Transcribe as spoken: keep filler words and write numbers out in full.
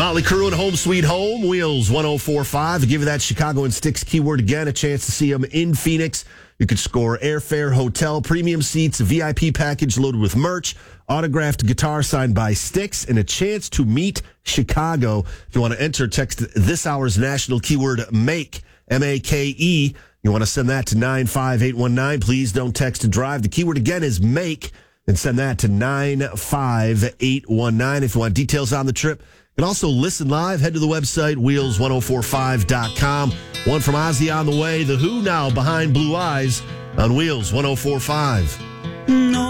Motley Crue and Home Sweet Home, Wheels one oh four point five. I'll give you that Chicago and Sticks keyword again, a chance to see them in Phoenix. You could score airfare, hotel, premium seats, a V I P package loaded with merch, autographed guitar signed by Styx, and a chance to meet Chicago. If you want to enter, text this hour's national keyword MAKE, M A K E. You want to send that to nine five eight one nine. Please don't text and drive. The keyword again is MAKE, and send that to nine five eight one nine. If you want details on the trip, you can also listen live. Head to the website, wheels ten forty-five dot com. One from Ozzy on the way. The Who now behind Blue Eyes on Wheels ten forty-five. No.